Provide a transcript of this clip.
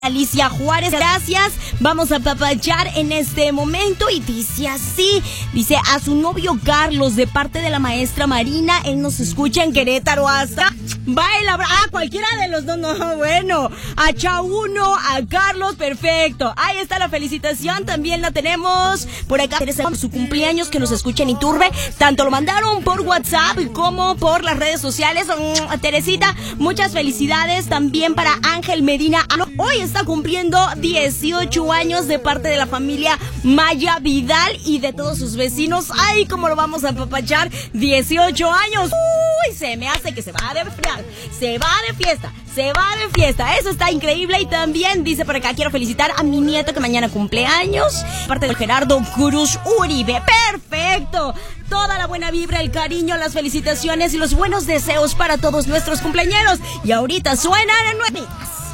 Alicia Juárez, gracias. Vamos a papachar en este momento y dice así, dice a su novio Carlos de parte de la maestra Marina, él nos escucha en Querétaro hasta baila, cualquiera de los dos, no, bueno, a Chauno, a Carlos, perfecto, ahí está la felicitación, también la tenemos por acá, su cumpleaños que nos escucha en Iturbe, tanto lo mandaron por WhatsApp como por las redes sociales. Teresita, muchas felicidades también para Ángel Medina, hoy está cumpliendo 18 años de parte de la familia Maya Vidal y de todos sus vecinos. Ay, cómo lo vamos a apapachar, 18 años. Uy, se me hace que se va de fiesta, eso está increíble. Y también dice por acá, quiero felicitar a mi nieto que mañana cumple años, parte de Gerardo Cruz Uribe, perfecto. Toda la buena vibra, el cariño, las felicitaciones y los buenos deseos para todos nuestros cumpleañeros. Y ahorita suenan en 9.